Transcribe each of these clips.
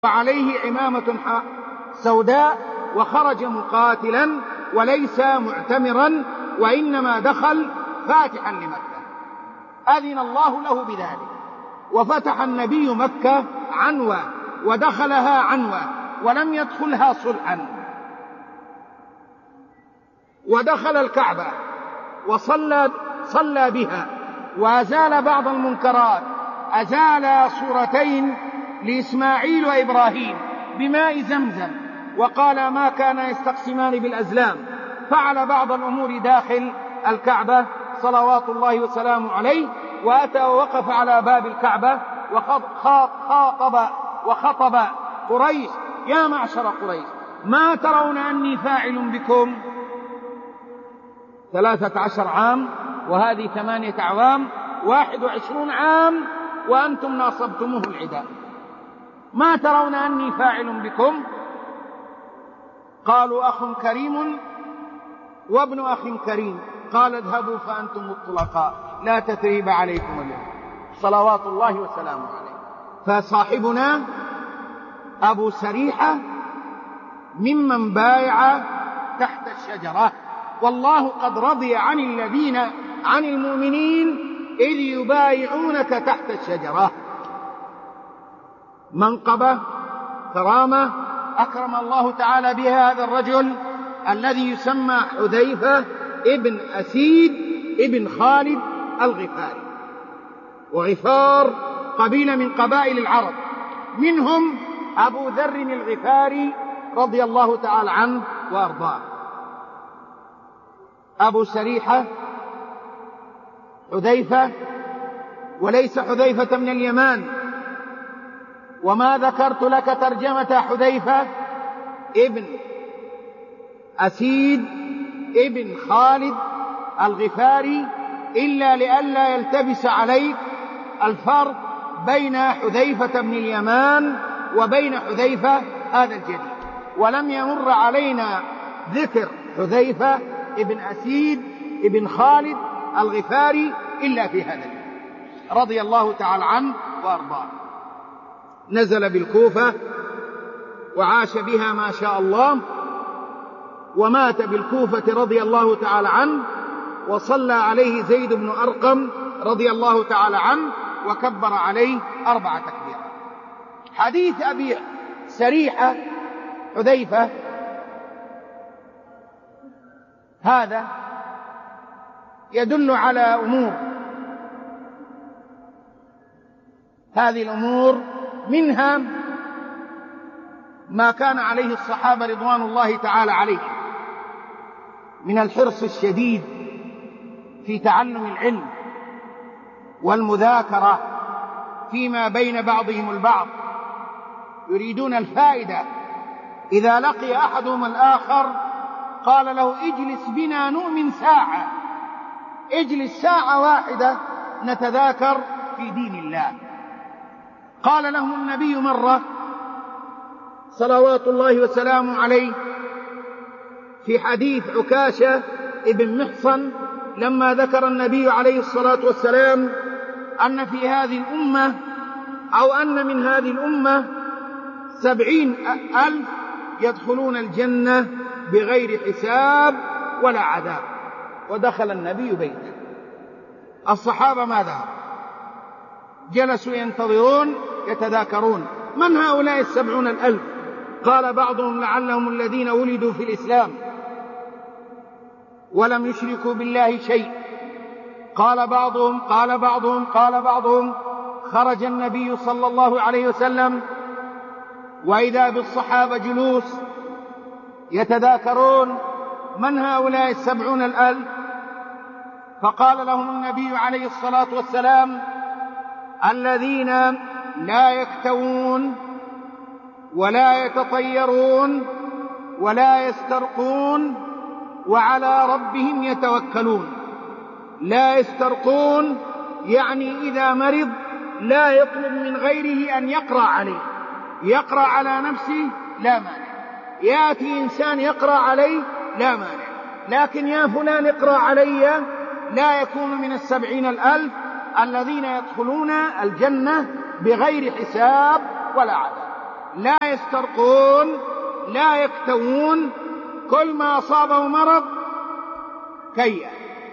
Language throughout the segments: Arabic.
وعليه عمامة سوداء وخرج مقاتلا وليس معتمرا، وإنما دخل فاتحا لمكة، أذن الله له بذلك، وفتح النبي مكة عنوة ودخلها عنوة ولم يدخلها صلحا، ودخل الكعبة وصلى بها، وأزال بعض المنكرات، أزال صورتين لإسماعيل وإبراهيم بماء زمزم، وقال ما كان يستقسمان بالأزلام، فعل بعض الأمور داخل الكعبة صلوات الله وسلامه عليه، وأتى ووقف على باب الكعبة وخطب قريش: يا معشر قريش، ما ترون أني فاعل بكم 13 عام وهذه 8 أعوام 21 عام وأنتم ناصبتموه العداء، ما ترون أني فاعل بكم؟ قالوا أخ كريم وابن أخ كريم. قال اذهبوا فأنتم الطلقاء لا تثريب عليكم اليوم، صلوات الله وسلامه عليه. فصاحبنا أبو سريحة ممن بايع تحت الشجرة، والله قد رضي عن المؤمنين إذ يبايعونك تحت الشجرة. منقبة كرامة أكرم الله تعالى بها هذا الرجل الذي يسمى حذيفة ابن أسيد ابن خالد الغفاري، وغفار قبيلة من قبائل العرب، منهم أبو ذر الغفاري رضي الله تعالى عنه وأرضاه. أبو سريحة حذيفة، وليس حذيفة من اليمان، وما ذكرت لك ترجمة حذيفة ابن أسيد ابن خالد الغفاري إلا لئلا يلتبس عليك الفرق بين حذيفة بن اليمان وبين حذيفة هذا الجديد، ولم يمر علينا ذكر حذيفة ابن أسيد ابن خالد الغفاري إلا في هذا الجديد رضي الله تعالى عنه وأرضاه. نزل بالكوفة وعاش بها ما شاء الله، ومات بالكوفة رضي الله تعالى عنه، وصلى عليه زيد بن أرقم رضي الله تعالى عنه وكبر عليه 4 تكبيرات. حديث أبي سريحة حذيفة هذا يدل على أمور، هذه الأمور منها ما كان عليه الصحابة رضوان الله تعالى عليهم من الحرص الشديد في تعلم العلم والمذاكرة فيما بين بعضهم البعض، يريدون الفائدة. إذا لقي أحدهم الآخر قال له اجلس بنا نؤمن ساعة، اجلس ساعة واحدة نتذاكر في دين الله. قال لهم النبي مرة صلوات الله وسلامه عليه في حديث عكاشة ابن محصن، لما ذكر النبي عليه الصلاة والسلام أن في هذه الأمة أو أن من هذه الأمة 70,000 يدخلون الجنة بغير حساب ولا عذاب، ودخل النبي بيته. الصحابة ماذا؟ جلسوا ينتظرون يتذاكرون من هؤلاء 70,000؟ قال بعضهم لعلهم الذين ولدوا في الإسلام ولم يشركوا بالله شيء. قال بعضهم خرج النبي صلى الله عليه وسلم وإذا بالصحابة جلوس يتذاكرون من هؤلاء 70,000؟ فقال لهم النبي عليه الصلاة والسلام الذين لا يكتوون ولا يتطيرون ولا يسترقون وعلى ربهم يتوكلون. لا يسترقون يعني إذا مرض لا يطلب من غيره أن يقرأ عليه، يقرأ على نفسه لا مانع، يأتي إنسان يقرأ عليه لا مانع، لكن يا فلان اقرأ علي لا يكون من 70,000 الذين يدخلون الجنة بغير حساب ولا عذاب. لا يسترقون، لا يكتوون، كل ما أصابه مرض كيّة،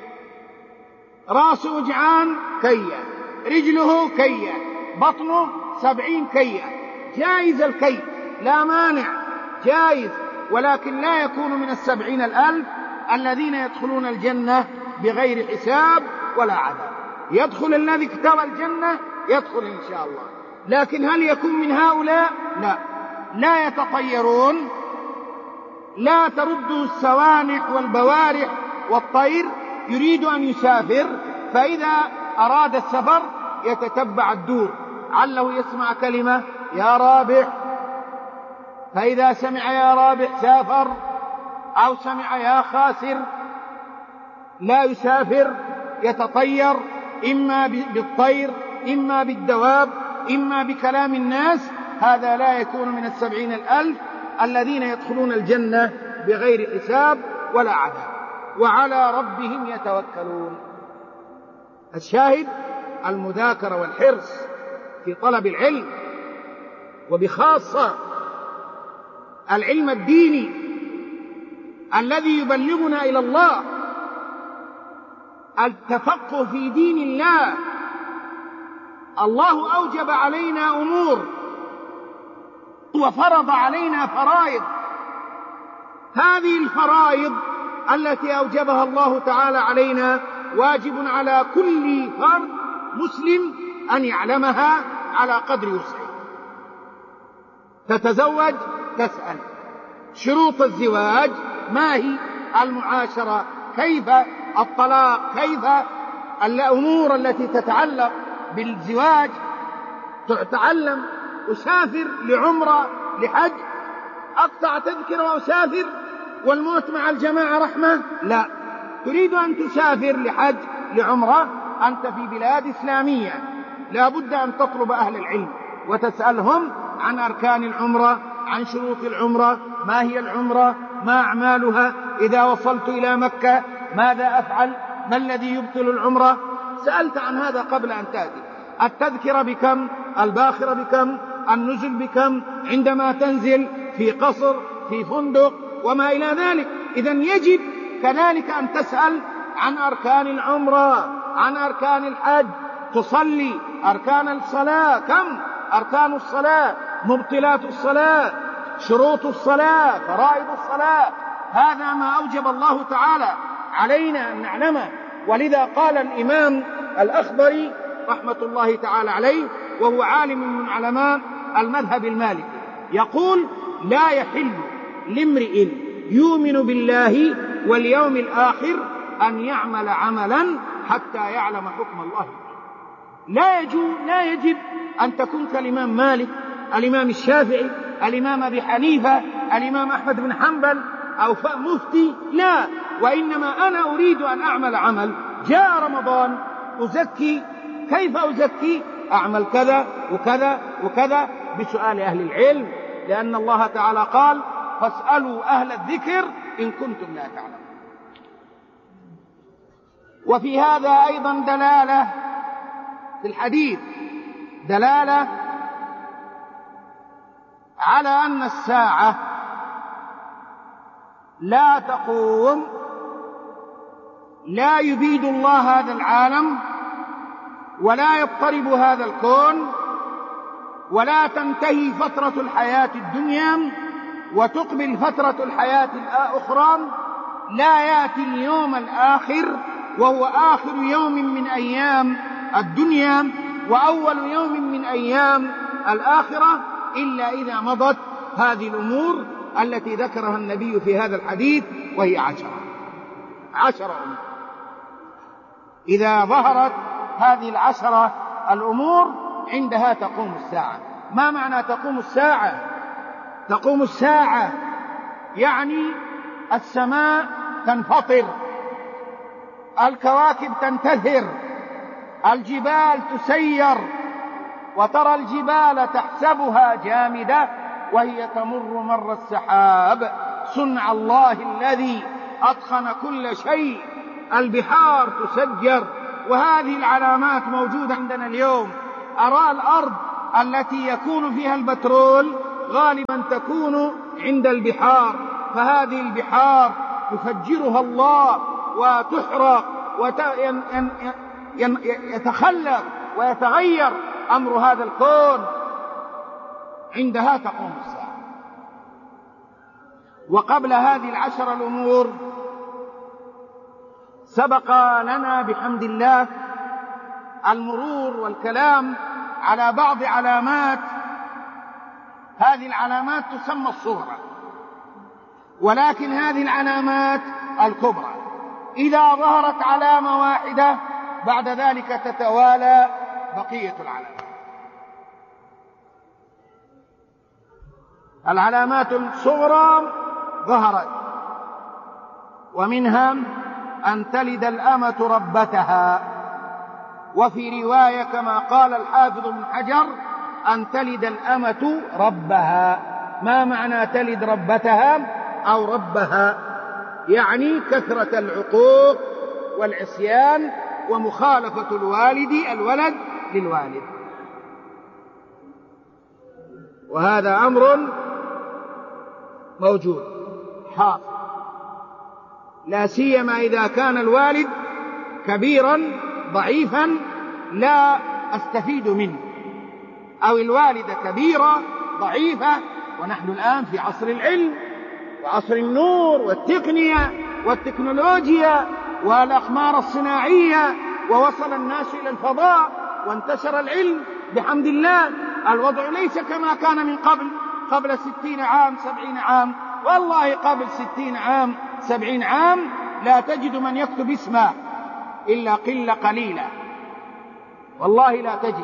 راسه وجعان كيّة، رجله كيّة، بطنه 70 كيّة، جائز الكي، لا مانع، جائز، ولكن لا يكون من 70,000 الذين يدخلون الجنة بغير حساب ولا عذاب. يدخل الذي اكتوى الجنة، يدخل إن شاء الله، لكن هل يكون من هؤلاء؟ لا، لا يتطيرون، لا ترده السوانح والبوارح والطير، يريد أن يسافر، فإذا أراد السفر يتتبع الدور، عله يسمع كلمة يا رابح، فإذا سمع يا رابح سافر، أو سمع يا خاسر لا يسافر، يتطير إما بالطير، إما بالدواب، إما بكلام الناس. هذا لا يكون من 70,000 الذين يدخلون الجنة بغير حساب ولا عذاب، وعلى ربهم يتوكلون. الشاهد المذاكرة والحرص في طلب العلم، وبخاصة العلم الديني الذي يبلغنا إلى الله، التفقه في دين الله. الله أوجب علينا أمور وفرض علينا فرائض، هذه الفرائض التي أوجبها الله تعالى علينا واجب على كل فرد مسلم أن يعلمها على قدر وسعه. تتزوج، تسأل شروط الزواج ما هي، المعاشرة كيف، الطلاق كيف، الأمور التي تتعلق بالزواج تعلم. أسافر لعمرة لحج، أقطع تذكرة وأسافر والموت مع الجماعة رحمة؟ لا، تريد أن تسافر لحج لعمرة، أنت في بلاد إسلامية، لا بد أن تطلب أهل العلم وتسألهم عن أركان العمرة، عن شروط العمرة، ما هي العمرة، ما أعمالها، إذا وصلت إلى مكة ماذا أفعل، ما الذي يبطل العمرة. سألت عن هذا قبل أن تأتي. التذكرة بكم، الباخرة بكم، النزل بكم، عندما تنزل في قصر، في فندق، وما إلى ذلك. إذن يجب كذلك أن تسأل عن أركان العمرة، عن أركان الحج، تصلي أركان الصلاة كم، أركان الصلاة، مبطلات الصلاة، شروط الصلاة، فرائض الصلاة. هذا ما أوجب الله تعالى علينا أن نعلمه. ولذا قال الإمام الأخضري رحمة الله تعالى عليه، وهو عالم من علماء المذهب المالكي، يقول: لا يحل لامرئ يؤمن بالله واليوم الآخر أن يعمل عملا حتى يعلم حكم الله. لا يجب أن تكون كالإمام مالك، الإمام الشافعي، الإمام أبي حنيفة، الإمام أحمد بن حنبل، أو مفتي، لا، وإنما أنا أريد أن أعمل عمل. جاء رمضان أزكي، كيف أزكي؟ أعمل كذا وكذا وكذا بسؤال أهل العلم، لأن الله تعالى قال: فاسألوا أهل الذكر إن كنتم لا تعلمون. وفي هذا أيضا دلالة في الحديث، دلالة على أن الساعة لا تقوم، لا يبيد الله هذا العالم، ولا يضطرب هذا الكون، ولا تنتهي فترة الحياة الدنيا وتقبل فترة الحياة الأخرى. لا يأتي اليوم الآخر وهو آخر يوم من أيام الدنيا وأول يوم من أيام الآخرة إلا إذا مضت هذه الأمور التي ذكرها النبي في هذا الحديث، وهي 10 أمور. إذا ظهرت هذه 10 الأمور عندها تقوم الساعة. ما معنى تقوم الساعة؟ تقوم الساعة يعني السماء تنفطر، الكواكب تنتثر، الجبال تسير، وترى الجبال تحسبها جامدة وهي تمر مر السحاب، صنع الله الذي أتقن كل شيء، البحار تسجر. وهذه العلامات موجودة عندنا اليوم. أرى الأرض التي يكون فيها البترول غالبا تكون عند البحار، فهذه البحار يفجرها الله وتحرق ويتخلق ويتغير أمر هذا الكون، عندها تقوم الساعة. وقبل هذه 10 الأمور سبق لنا بحمد الله المرور والكلام على بعض علامات. هذه العلامات تسمى الصغرى، ولكن هذه العلامات الكبرى إذا ظهرت علامة واحدة بعد ذلك تتوالى بقية العلامات. العلامات الصغرى ظهرت، ومنها أن تلد الأمة ربتها، وفي رواية كما قال الحافظ ابن حجر أن تلد الأمة ربها. ما معنى تلد ربتها أو ربها؟ يعني كثرة العقوق والعصيان ومخالفة الولد للوالد، وهذا أمر موجود حاصل، لا سيما إذا كان الوالد كبيرا ضعيفا لا أستفيد منه، أو الوالدة كبيرة ضعيفة. ونحن الآن في عصر العلم وعصر النور والتقنية والتكنولوجيا والأقمار الصناعية، ووصل الناس إلى الفضاء وانتشر العلم بحمد الله. الوضع ليس كما كان من قبل 60 عام 70 عام. والله قبل 60 عام 70 عام لا تجد من يكتب اسمه إلا قلة قليلة، والله لا تجد.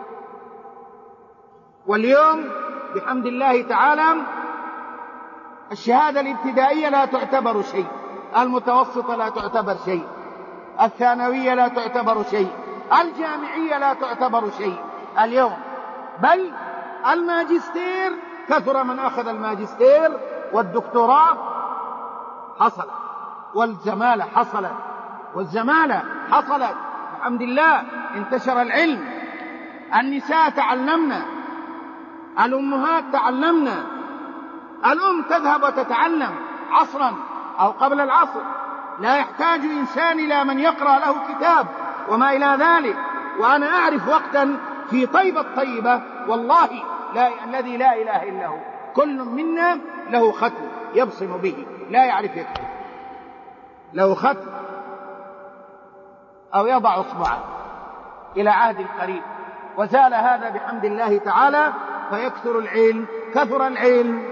واليوم بحمد الله تعالى الشهادة الابتدائية لا تعتبر شيء، المتوسطة لا تعتبر شيء، الثانوية لا تعتبر شيء، الجامعية لا تعتبر شيء اليوم. بل الماجستير كثر من أخذ الماجستير، والدكتوراه حصلت، والزمالة حصلت الحمد لله. انتشر العلم، النساء تعلمنا، الأمهات تعلمنا. الأم تذهب وتتعلم عصرا أو قبل العصر، لا يحتاج إنسان إلى من يقرأ له كتاب وما إلى ذلك. وأنا أعرف وقتا في طيبة الطيبة والله الذي لا إله إلا هو، كل منا له ختم يبصم به، لا يعرف يكتب، له ختم أو يضع إصبعه إلى عهد قريب. وزال هذا بحمد الله تعالى، فيكثر العلم، كثر العلم.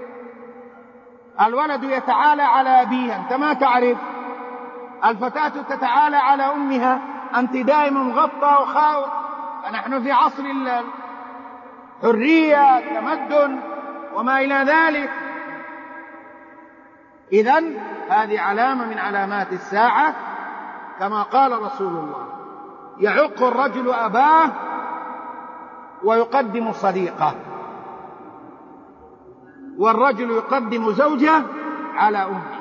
الولد يتعالى على أبيه، أنت ما تعرف. الفتاة تتعالى على أمها، أنت دائما مغطى وخاوة. نحن في عصر الحرية، التمدن وما إلى ذلك. إذن هذه علامة من علامات الساعة، كما قال رسول الله: يعق الرجل أباه ويقدم صديقه، والرجل يقدم زوجه على أمه.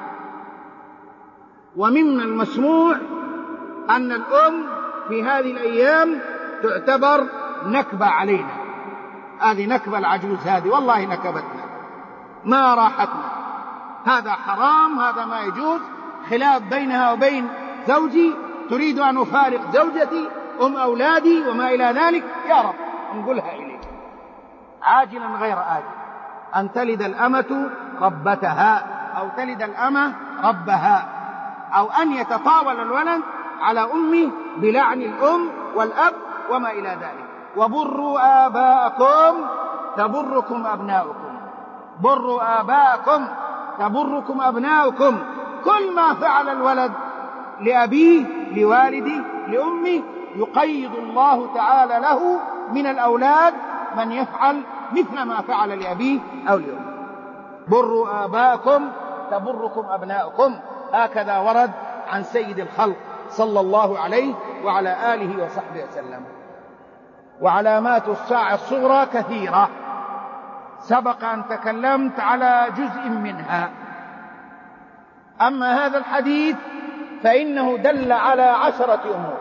ومما المسموع أن الأم في هذه الأيام تعتبر نكبة علينا. هذه نكبة العجوز، هذه والله نكبتنا، ما راحتنا. هذا حرام، هذا ما يجوز. خلاف بينها وبين زوجي، تريد أن أفارق زوجتي، أولادي وما إلى ذلك. يا رب انقلها إليك عاجلا غير آجل، أن تلد الأمة ربتها، أو تلد الأمة ربها، أو أن يتطاول الولد على أمه بلعن الأم والأب وما إلى ذلك. وبروا آباءكم تبركم أبناؤكم، بروا آباءكم تبركم أبناؤكم. كل ما فعل الولد لأبيه، لوالده، لأمه، يقيض الله تعالى له من الأولاد من يفعل مثل ما فعل لأبيه أو لأمه. بروا آباءكم تبركم أبناؤكم، هكذا ورد عن سيد الخلق صلى الله عليه وعلى آله وصحبه وسلم. وعلامات الساعة الصغرى كثيرة، سبق أن تكلمت على جزء منها. أما هذا الحديث فإنه دل على 10 أمور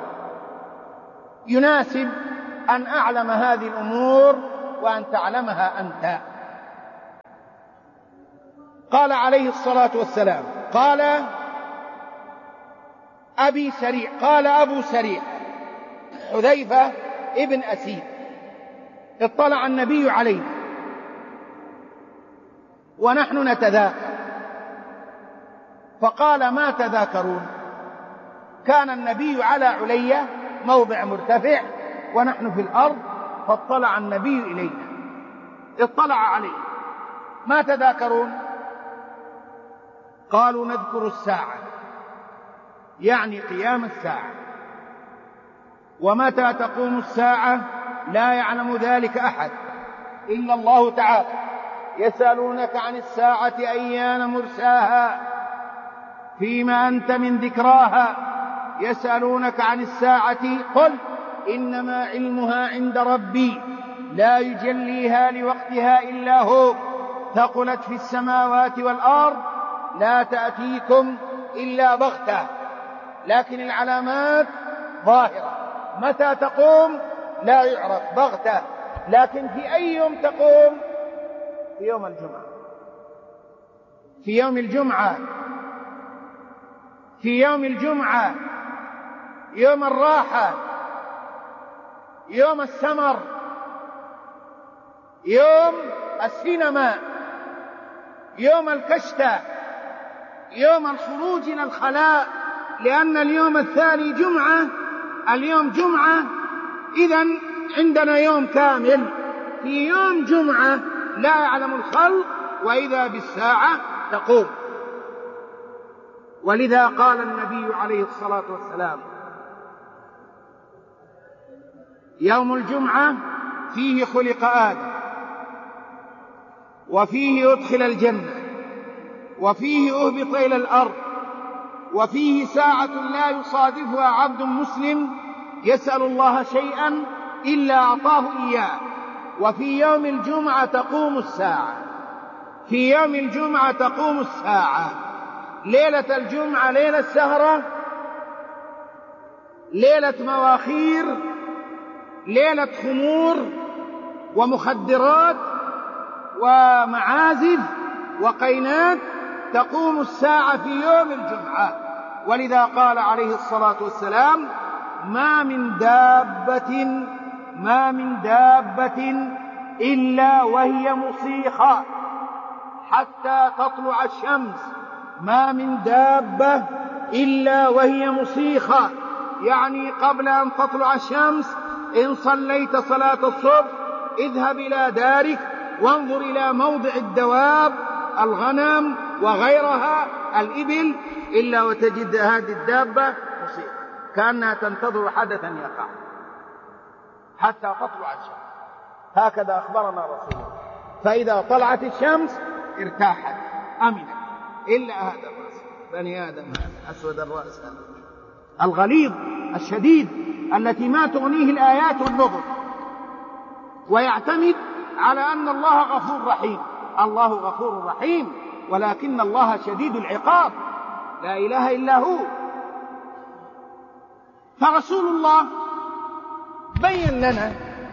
يناسب أن أعلم هذه الأمور وأن تعلمها أنت. قال عليه الصلاة والسلام، قال أبو سريع حذيفة ابن أسيد: اطلع النبي علينا ونحن نتذاكر، فقال: ما تذاكرون؟ كان النبي على علية موضع مرتفع ونحن في الأرض، فاطلع النبي إلينا، اطلع علينا: ما تذاكرون؟ قالوا: نذكر الساعة، يعني قيام الساعة. ومتى تقوم الساعة لا يعلم ذلك أحد إلا الله تعالى. يسألونك عن الساعة أيان مرساها فيما أنت من ذكراها. يسألونك عن الساعة قل إنما علمها عند ربي لا يجليها لوقتها إلا هو، ثقلت في السماوات والأرض، لا تأتيكم إلا بغتة، لكن العلامات ظاهرة. متى تقوم لا يعرف، بغتة. لكن في أي يوم تقوم؟ في يوم الجمعة، في يوم الجمعة، في يوم الجمعة، يوم الراحة، يوم السمر، يوم السينما، يوم الكشتة، يوم الخروج إلى الخلاء، لأن اليوم الثاني جمعة، اليوم جمعة، إذن عندنا يوم كامل. في يوم جمعة لا يعلم الخلق وإذا بالساعة تقوم. ولذا قال النبي عليه الصلاة والسلام: يوم الجمعة فيه خلق آدم، وفيه أدخل الجنة، وفيه أهبط إلى الأرض، وفيه ساعة لا يصادفها عبد مسلم يسأل الله شيئا إلا أعطاه إياه. وفي يوم الجمعة تقوم الساعة، في يوم الجمعة تقوم الساعة. ليلة الجمعة ليلة سهرة، ليلة مواخير، ليلة خمور ومخدرات ومعازف وقينات. تقوم الساعة في يوم الجمعة. ولذا قال عليه الصلاة والسلام: ما من دابة إلا وهي مصيخة حتى تطلع الشمس. ما من دابة إلا وهي مصيخة، يعني قبل أن تطلع الشمس إن صليت صلاة الصبح اذهب إلى دارك وانظر إلى موضع الدواب، الغنم وغيرها، الإبل، إلا وتجد هذه الدابة مصيخة كأنها تنتظر حدثا يقع حتى تطلع الشمس. هكذا أخبرنا رسول الله. فإذا طلعت الشمس ارتاحت أمنت، إلا هذا الرأس، بني آدم أسود الرأس الغليظ الشديد التي ما تغنيه الآيات والنظر، ويعتمد على أن الله غفور رحيم. الله غفور رحيم، ولكن الله شديد العقاب، لا إله إلا هو. فرسول الله بين لنا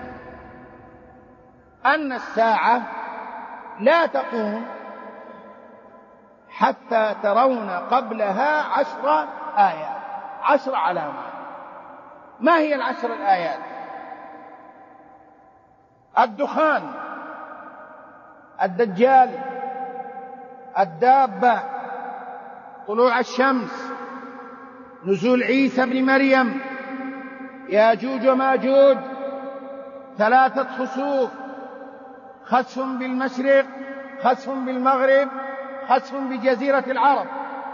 أن الساعة لا تقوم حتى ترون قبلها 10 آيات، 10 علامات. ما هي 10 الآيات؟ الدخان، الدجال، الدابة، طلوع الشمس، نزول عيسى بن مريم، ياجوج وماجوج، 3 خسوف، خسف بالمشرق، خسف بالمغرب، خسف بجزيرة العرب.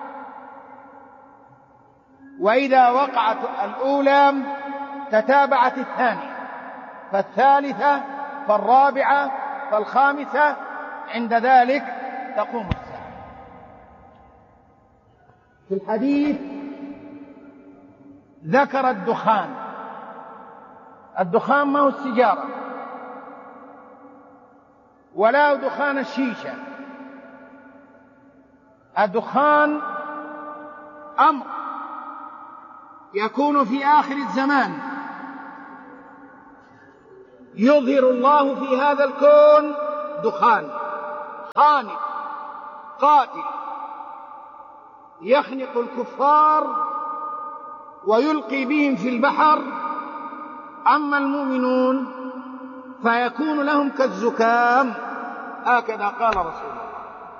وإذا وقعت الأولى تتابعت الثانية، فالثالثة، فالرابعة، فالخامسة، عند ذلك تقوم الساعة. في الحديث ذكر الدخان. الدخان ما هو السيجارة ولا دخان الشيشة. الدخان أمر يكون في آخر الزمان، يظهر الله في هذا الكون دخان خانق قاتل يخنق الكفار ويلقي بهم في البحر، أما المؤمنون فيكون لهم كالزكام، هكذا قال رسول الله.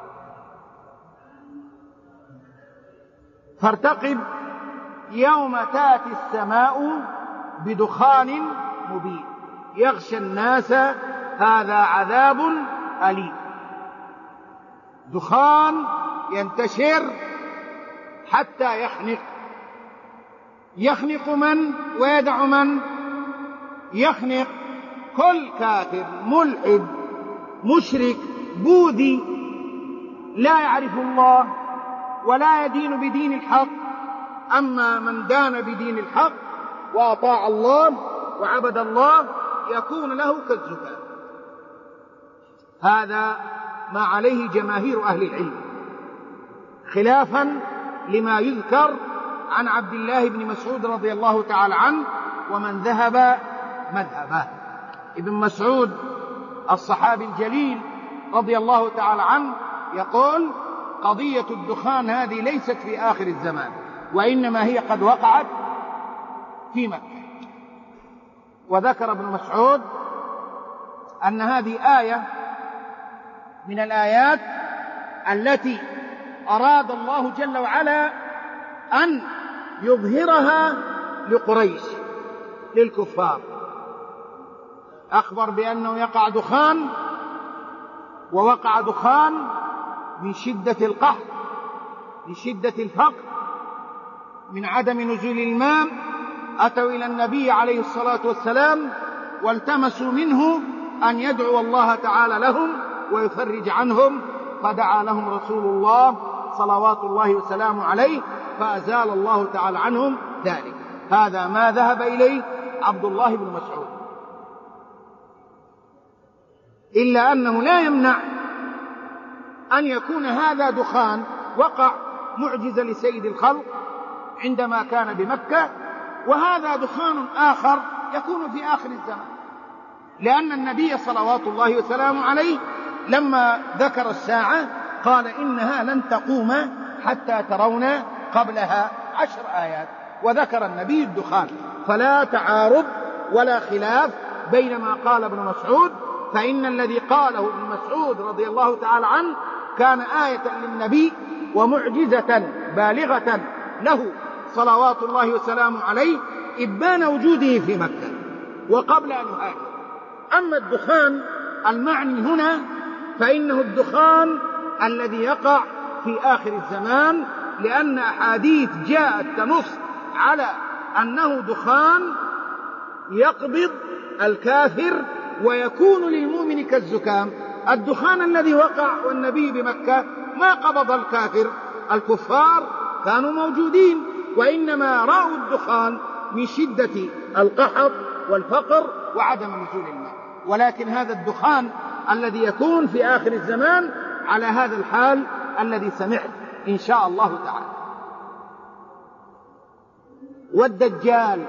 فارتقب يوم تأتي السماء بدخان مبين يغشى الناس، هذا عذاب أليم. دخان ينتشر حتى يخنق من ويدع من؟ يخنق كل كافر ملحد مشرك بوذي لا يعرف الله ولا يدين بدين الحق. أما من دان بدين الحق وأطاع الله وعبد الله يكون له كالزكام. هذا ما عليه جماهير أهل العلم، خلافا لما يذكر عن عبد الله بن مسعود رضي الله تعالى عنه ومن ذهب مذهبه. ابن مسعود الصحابي الجليل رضي الله تعالى عنه يقول: قضية الدخان هذه ليست في آخر الزمان، وإنما هي قد وقعت في مكة. وذكر ابن مسعود أن هذه آية من الآيات التي أراد الله جل وعلا أن يظهرها لقريش للكفار. أخبر بأنه يقع دخان، ووقع دخان من شدة القحط، من شدة الفقر، من عدم نزول الماء. أتوا إلى النبي عليه الصلاة والسلام والتمسوا منه أن يدعو الله تعالى لهم ويفرج عنهم، فدعا لهم رسول الله صلوات الله وسلامه عليه فأزال الله تعالى عنهم ذلك. هذا ما ذهب إليه عبد الله بن مسعود، إلا أنه لا يمنع أن يكون هذا دخان وقع معجزة لسيد الخلق عندما كان بمكة، وهذا دخان آخر يكون في آخر الزمان، لأن النبي صلوات الله وسلامه عليه لما ذكر الساعة قال: إنها لن تقوم حتى ترون قبلها 10 آيات، وذكر النبي الدخان. فلا تعارض ولا خلاف بين ما قال ابن مسعود، فإن الذي قاله ابن مسعود رضي الله تعالى عنه كان آية للنبي ومعجزة بالغة له صلوات الله وسلامه عليه إبان وجوده في مكة وقبل أن يهاجر. أما الدخان المعني هنا فإنه الدخان الذي يقع في آخر الزمان، لأن أحاديث جاءت تنص على أنه دخان يقبض الكافر ويكون للمؤمن كالزكام. الدخان الذي وقع والنبي بمكة ما قبض الكافر، الكفار كانوا موجودين، وإنما رأوا الدخان من شدة القحط والفقر وعدم نزول الماء. ولكن هذا الدخان الذي يكون في آخر الزمان على هذا الحال الذي سمعت إن شاء الله تعالى. والدجال،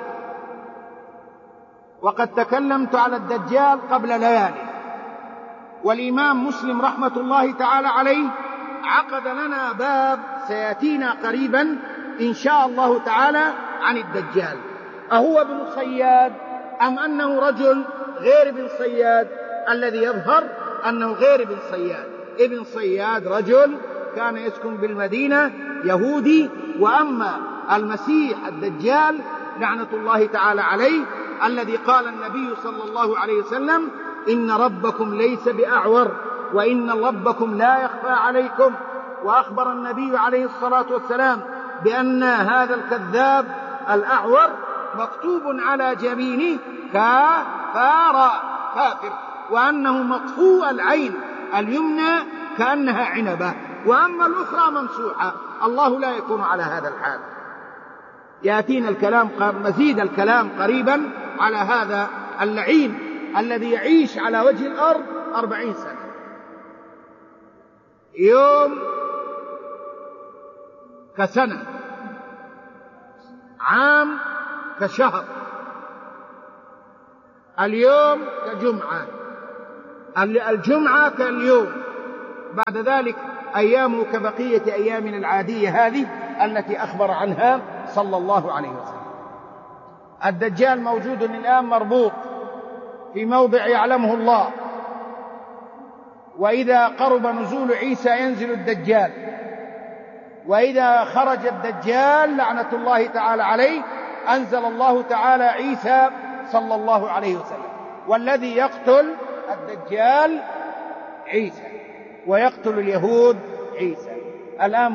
وقد تكلمت على الدجال قبل ليالي، والإمام مسلم رحمة الله تعالى عليه عقد لنا باب سيأتينا قريبا إن شاء الله تعالى عن الدجال. أهو ابن صياد أم أنه رجل غير ابن صياد؟ الذي يظهر أنه غير ابن صياد. ابن صياد رجل كان يسكن بالمدينة يهودي، وأما المسيح الدجال لعنة الله تعالى عليه الذي قال النبي صلى الله عليه وسلم: إن ربكم ليس بأعور وإن ربكم لا يخفى عليكم. وأخبر النبي عليه الصلاة والسلام بأن هذا الكذاب الأعور مكتوب على جبينه كافر، وأنه مطفوء العين اليمنى كأنها عنبة، وأما الأخرى ممسوحة. الله لا يكون على هذا الحال. يأتينا الكلام مزيد الكلام قريبا على هذا اللعين الذي يعيش على وجه الأرض 40 سنة، يوم كسنة، عام كشهر، اليوم كجمعة، الجمعة كاليوم، بعد ذلك أيامه كبقية أيامنا العادية هذه التي أخبر عنها صلى الله عليه وسلم. الدجال موجود الآن مربوط في موضع يعلمه الله، وإذا قرب نزول عيسى ينزل الدجال، وإذا خرج الدجال لعنة الله تعالى عليه أنزل الله تعالى عيسى صلى الله عليه وسلم. والذي يقتل الدجال عيسى ويقتل اليهود عيسى. الآن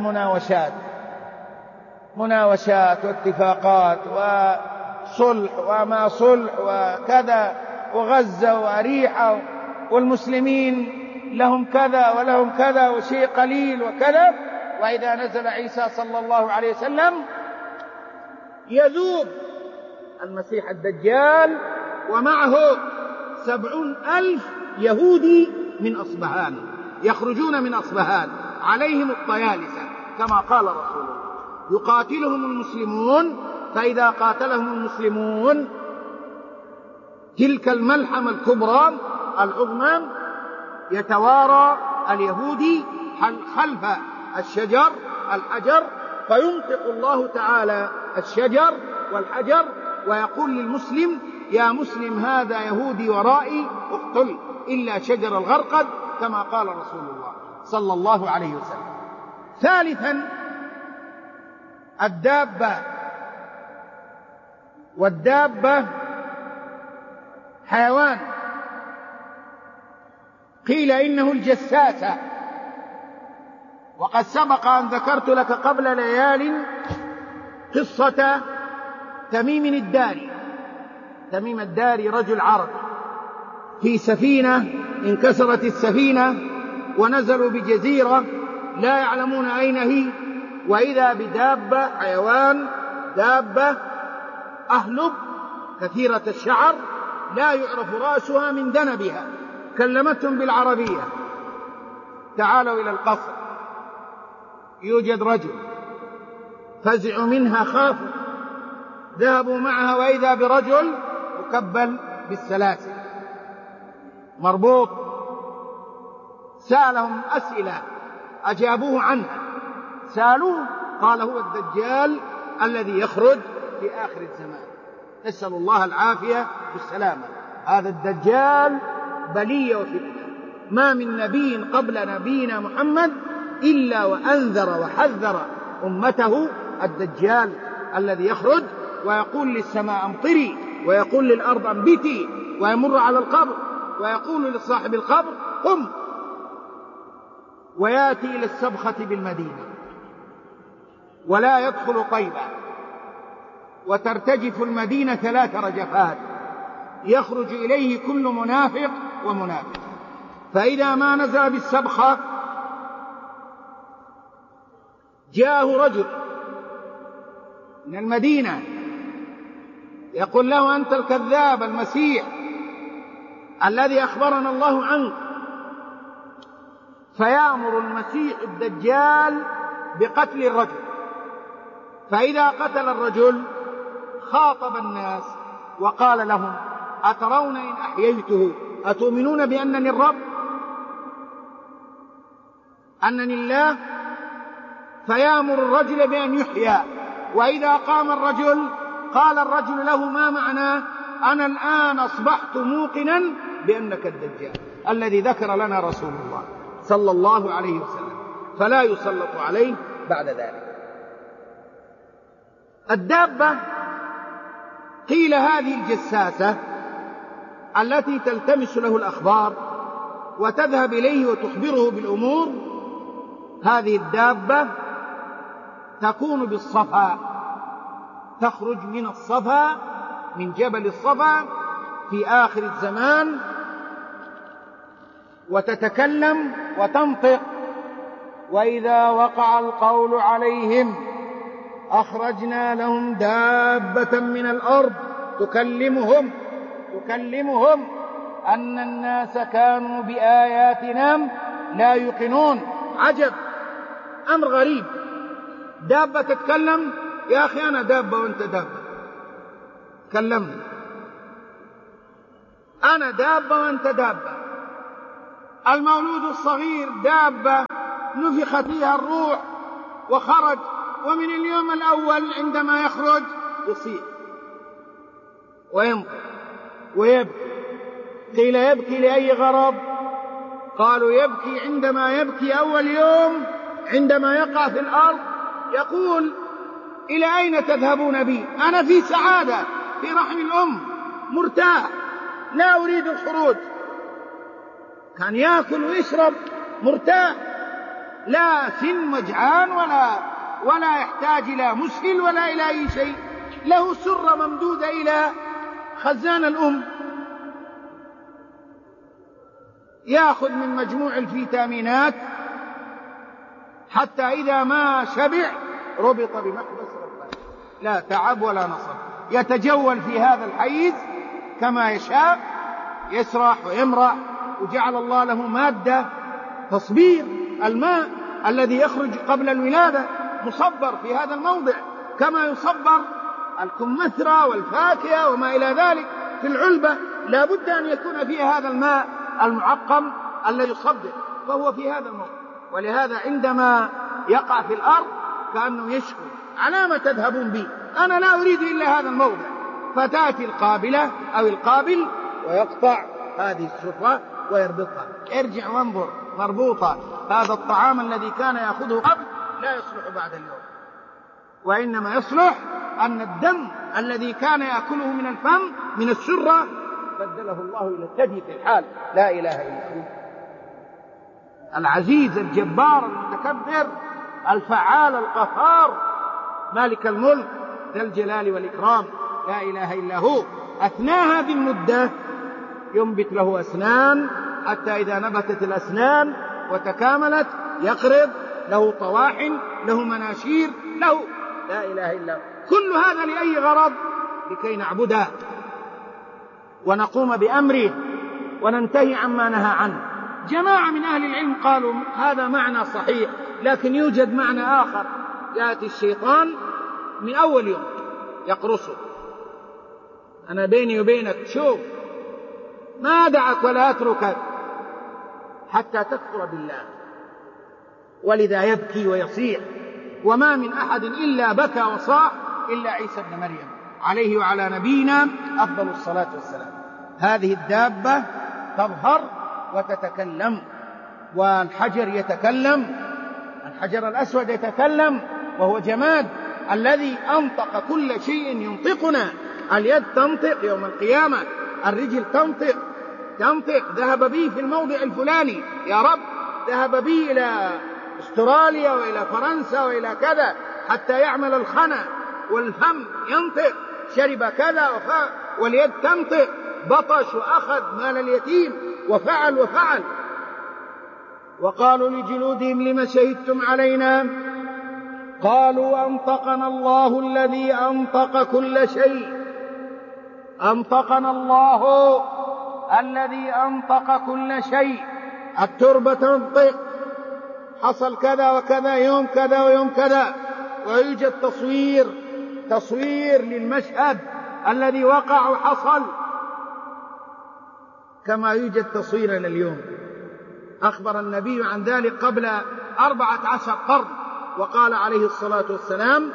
مناوشات واتفاقات وصلح وما صلح وكذا، وغزة وأريحة، والمسلمين لهم كذا ولهم كذا وشيء قليل وكذا. وإذا نزل عيسى صلى الله عليه وسلم يذوب المسيح الدجال ومعه 70,000 يهودي من أصبهان، يخرجون من أصبهان عليهم الطيالسة كما قال رسول الله، يقاتلهم المسلمون، فإذا قاتلهم المسلمون تلك الملحمة الكبرى العظمى يتوارى اليهودي خلف الحجر، فينطق الله تعالى الشجر والحجر ويقول للمسلم: يا مسلم هذا يهودي ورائي اقتل إلا شجر الغرقد، كما قال رسول الله صلى الله عليه وسلم. ثالثا الدابة، والدابة حيوان قيل إنه الجساسة، وقد سبق أن ذكرت لك قبل ليال قصة تميم الداري. تميم الداري رجل عربي في سفينة، انكسرت السفينة ونزلوا بجزيرة لا يعلمون أين هي، وإذا بدابة حيوان، دابة أهلب كثيرة الشعر لا يعرف رأسها من ذنبها، كلمتهم بالعربية: تعالوا إلى القصر، يوجد رجل. فزعوا منها، خافوا، ذهبوا معها، وإذا برجل مكبل بالسلاسل مربوط. سألهم أسئلة أجابوه عنها، سألوه قال: هو الدجال الذي يخرج في آخر الزمان، نسأل الله العافية والسلامة. هذا الدجال بلية وفتنة، ما من نبي قبل نبينا محمد إلا وأنذر وحذر أمته الدجال الذي يخرج ويقول للسماء امطري، ويقول للأرض انبتي، ويمر على القبر ويقول لصاحب القبر قم، ويأتي إلى السبخة بالمدينة ولا يدخل طيبة، وترتجف المدينة 3 رجفات، يخرج إليه كل منافق ومنافق. فإذا ما نزل بالسبخة جاءه رجل من المدينة يقول له: أنت الكذاب المسيح الذي أخبرنا الله عنك. فيأمر المسيح الدجال بقتل الرجل، فإذا قتل الرجل خاطب الناس وقال لهم: أترون إن أحييته أتؤمنون بأنني الرب، أنني الله؟ فيأمر الرجل بأن يحيى، وإذا قام الرجل قال الرجل له: ما معناه؟ أنا الآن أصبحت موقنا بأنك الدجال الذي ذكر لنا رسول الله صلى الله عليه وسلم، فلا يسلط عليه بعد ذلك. الدابة قيل هذه الجساسة التي تلتمس له الأخبار وتذهب إليه وتخبره بالأمور. هذه الدابة تكون بالصفا، تخرج من الصفا، من جبل الصفا في آخر الزمان، وتتكلم وتنطق: وإذا وقع القول عليهم أخرجنا لهم دابة من الأرض تكلمهم أن الناس كانوا بآياتنا لا يوقنون. عجب، أمر غريب، دابة تتكلم. يا أخي أنا دابة وأنت دابة، كلمني. أنا دابة وأنت دابة، المولود الصغير دابة نفخت فيها الروح وخرج، ومن اليوم الأول عندما يخرج يصيح وينطق ويبكي. قيل يبكي لأي غرض؟ قالوا يبكي عندما يبكي أول يوم عندما يقع في الأرض يقول إلى أين تذهبون بي؟ أنا في سعادة في رحم الأم مرتاح لا أريد الخروج. كان يأكل ويشرب مرتاح، لا سن وجعان ولا يحتاج إلى مسهل ولا إلى أي شيء، له سرة ممدودة إلى خزان الأم، يأخذ من مجموع الفيتامينات حتى إذا ما شبع ربط بمحبس ربه، لا تعب ولا نصب، يتجول في هذا الحيز كما يشاء، يسرح ويمرح. وجعل الله له مادة تصبير، الماء الذي يخرج قبل الولادة مصبر في هذا الموضع كما يصبر الكمثرى والفاكهة وما إلى ذلك في العلبة، لا بد أن يكون فيها هذا الماء المعقم الذي يصبر، فهو في هذا الموضع. ولهذا عندما يقع في الأرض كأنه يشكو على ما تذهبون بي؟ أنا لا أريد إلا هذا الموضع. فتأتي القابلة أو القابل ويقطع هذه السفرة ويربطها. ارجع وانظر مربوطة، هذا الطعام الذي كان يأخذه قبل لا يصلح بعد اليوم، وإنما يصلح أن الدم الذي كان يأكله من الفم من السرة بدله الله إلى الثدي في الحال. لا إله إلا هو العزيز الجبار المتكبر الفعال القهار مالك الملك ذا الجلال والإكرام، لا إله إلا هو. أثناء هذه المدة ينبت له أسنان، حتى إذا نبتت الأسنان وتكاملت يقرض، له طواحن، له مناشير، له لا إله إلا هو. كل هذا لأي غرض؟ لكي نعبده ونقوم بأمره وننتهي عما نهى عنه. جماعة من أهل العلم قالوا هذا معنى صحيح، لكن يوجد معنى آخر. يأتي الشيطان من أول يوم يقرصه، أنا بيني وبينك شوف ما دعك ولا أتركك حتى تكفر بالله، ولذا يبكي ويصيح. وما من أحد إلا بكى وصاح إلا عيسى ابن مريم عليه وعلى نبينا أفضل الصلاة والسلام. هذه الدابة تظهر وتتكلم، والحجر يتكلم، الحجر الأسود يتكلم وهو جماد الذي أنطق كل شيء ينطقنا. اليد تنطق يوم القيامة، الرجل تنطق ذهب بي في الموضع الفلاني يا رب، ذهب بي إلى استراليا وإلى فرنسا وإلى كذا حتى يعمل الخنا، والفم ينطق شرب كذا واليد تنطق بطش وأخذ مال اليتيم وفعل. وقالوا لجلودهم لم شهدتم علينا؟ قالوا أنطقنا الله الذي أنطق كل شيء، أنطقنا الله الذي أنطق كل شيء. التربة تنطق، حصل كذا وكذا يوم كذا ويوم كذا، ويوجد تصوير للمشهد الذي وقع وحصل، كما يوجد تصويرنا اليوم. أخبر النبي عن ذلك قبل 14 قرن، وقال عليه الصلاة والسلام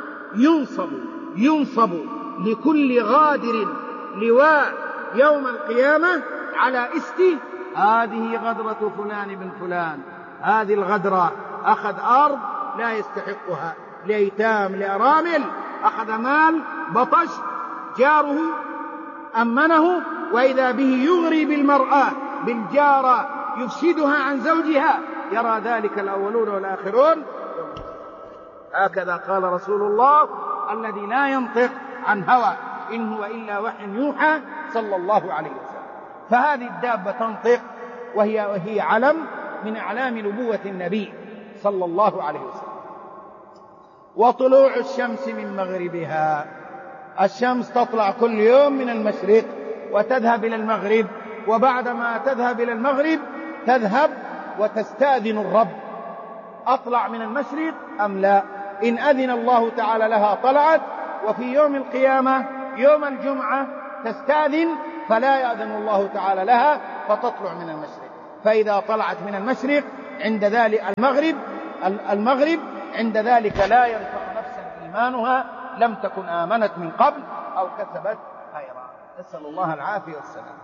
ينصب لكل غادر لواء يوم القيامة على استه هذه غدرة فلان بن فلان. هذه الغدرة أخذ أرض لا يستحقها، لأيتام لأرامل، أخذ مال، بطش، جاره أمنه، وإذا به يغري بالمرأة بالجارة يفسدها عن زوجها، يرى ذلك الأولون والآخرون. هكذا قال رسول الله الذي لا ينطق عن هوى إن هو إلا وحي يوحى صلى الله عليه وسلم. فهذه الدابة تنطق، وهي علم من أعلام نبوة النبي صلى الله عليه وسلم. وطلوع الشمس من مغربها، الشمس تطلع كل يوم من المشرق وتذهب إلى المغرب، وبعدما تذهب إلى المغرب تذهب وتستأذن الرب، أطلع من المشرق أم لا؟ إن أذن الله تعالى لها طلعت. وفي يوم القيامة يوم الجمعة تستأذن فلا يأذن الله تعالى لها فتطلع من المشرق، فإذا طلعت من المشرق عند ذلك المغرب عند ذلك لا ينفع نفسا إيمانها لم تكن آمنت من قبل أو كسبت خيرا. نسأل الله العافية والسلام.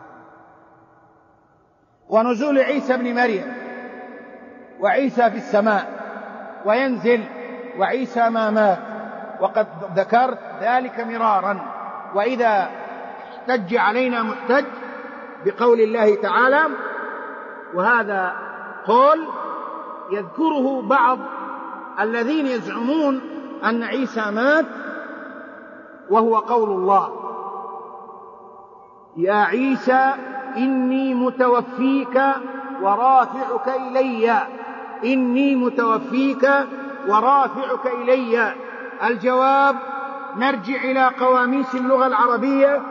ونزول عيسى بن مريم، وعيسى في السماء وينزل، وعيسى ما مات، وقد ذكرت ذلك مرارا. وإذا احتج علينا محتج بقول الله تعالى، وهذا قول يذكره بعض الذين يزعمون أن عيسى مات، وهو قول الله: يا عيسى إني متوفيك ورافعك إلي، إني متوفيك ورافعك إلي. الجواب: نرجع إلى قواميس اللغة العربية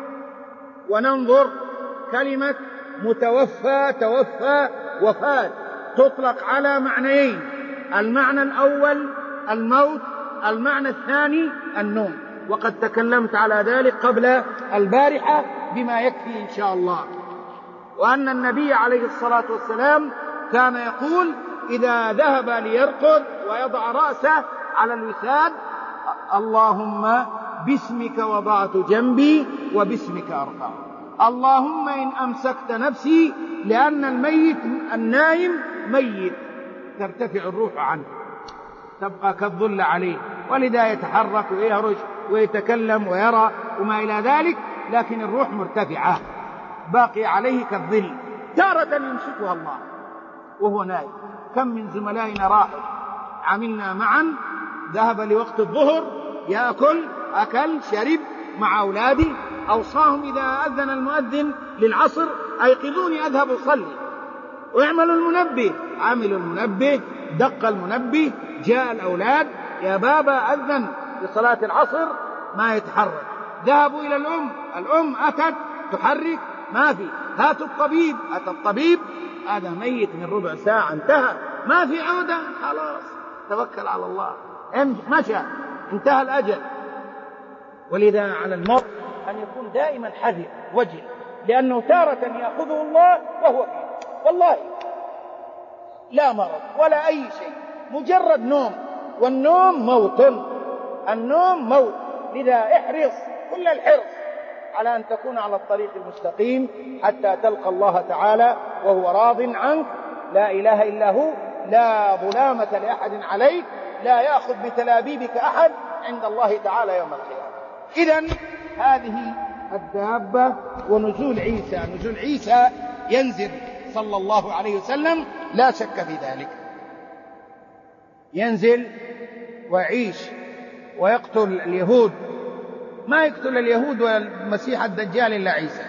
وننظر. كلمة متوفى، توفى، وفاة، تطلق على معنيين: المعنى الأول الموت، المعنى الثاني النوم، وقد تكلمت على ذلك قبل البارحة بما يكفي إن شاء الله. وأن النبي عليه الصلاة والسلام كان يقول إذا ذهب ليرقد ويضع رأسه على الوساد: اللهم باسمك وضعت جنبي وباسمك أرفع. اللهم إن أمسكت نفسي، لأن الميت النائم ميت ترتفع الروح عنه، تبقى كالظل عليه، ولذا يتحرك ويهرج ويتكلم ويرى وما إلى ذلك، لكن الروح مرتفعة باقي عليه كالظل، تارة يمسكها الله وهو نائم. كم من زملائنا راحوا عملنا معا، ذهب لوقت الظهر يأكل، أكل شرب مع أولادي، أوصاهم إذا أذن المؤذن للعصر: أيقظوني أذهب أصلي، واعملوا المنبه. عملوا المنبه، دق المنبه، جاء الأولاد: يا بابا أذن لصلاة العصر، ما يتحرك. ذهبوا إلى الأم أتت تحرك، ما في. هاتوا الطبيب، أتى الطبيب: هذا ميت من ربع ساعة، انتهى، ما في عودة، خلاص توكل على الله، مشى، انتهى الأجل. ولذا على المرء أن يكون دائما حذر وجل، لأنه تارة يأخذه الله وهو فيه، والله لا مرض ولا أي شيء، مجرد نوم، والنوم موت، النوم موت. لذا احرص كل الحرص على أن تكون على الطريق المستقيم حتى تلقى الله تعالى وهو راض عنك، لا إله إلا هو، لا ظلامة لأحد عليك، لا يأخذ بتلابيبك أحد عند الله تعالى يوم القيامة. إذن هذه الدابة. ونزول عيسى، نزول عيسى ينزل صلى الله عليه وسلم لا شك في ذلك، ينزل ويعيش ويقتل اليهود. ما يقتل اليهود والمسيح الدجال إلا عيسى،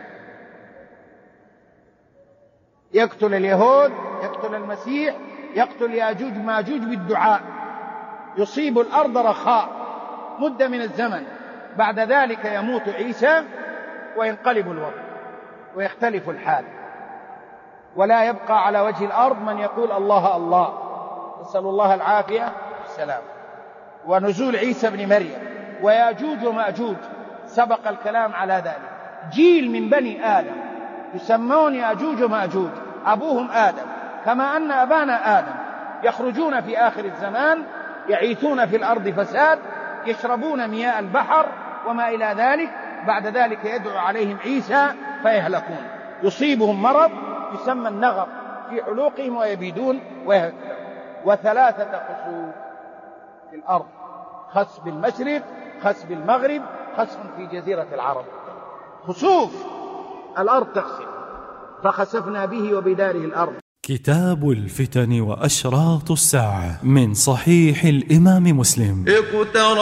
يقتل اليهود، يقتل المسيح، يقتل ياجوج ماجوج بالدعاء، يصيب الأرض رخاء مدة من الزمن، بعد ذلك يموت عيسى وينقلب الوضع ويختلف الحال، ولا يبقى على وجه الأرض من يقول الله الله، نسأل الله العافية والسلام. ونزول عيسى بن مريم وياجوج وماجوج سبق الكلام على ذلك، جيل من بني آدم يسمون ياجوج وماجوج، أبوهم آدم، كما أن أبانا آدم، يخرجون في آخر الزمان، يعيثون في الأرض فساد، يشربون مياه البحر وما إلى ذلك، بعد ذلك يدعو عليهم عيسى فيهلكون، يصيبهم مرض يسمى النغب في حلوقهم ويبيدون ويهلكون. وثلاثة خسوف في الأرض: خسف بالمشرق، خسف بالمغرب، خسف في جزيرة العرب. خسوف الأرض تخسف، فخسفنا به وبداره الأرض. كتاب الفتن وأشراط الساعة من صحيح الإمام مسلم.